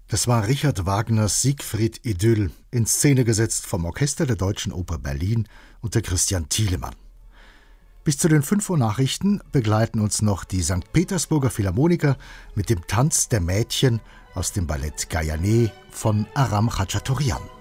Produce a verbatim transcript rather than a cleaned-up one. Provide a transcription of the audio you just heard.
Das war Richard Wagners Siegfried Idyll, in Szene gesetzt vom Orchester der Deutschen Oper Berlin unter Christian Thielemann. Bis zu den fünf Uhr Nachrichten begleiten uns noch die Sankt Petersburger Philharmoniker mit dem Tanz der Mädchen aus dem Ballett Gayane von Aram Khachaturian.